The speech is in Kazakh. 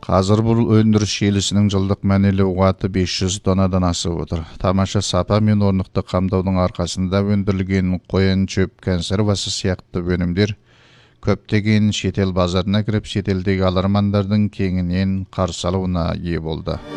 Қазір бұл өндіріс желісінің жылдық мәнелі қуаты 500 тоннадан асып отыр. Тамаша сапа мен орнықты қамдаудың арқасында өндірілген қоян шөп консервасы сияқты өнімдер көптеген шетел базарына кіріп, шетелдегі алармандардың кеңінен қарсы алуына ие болды.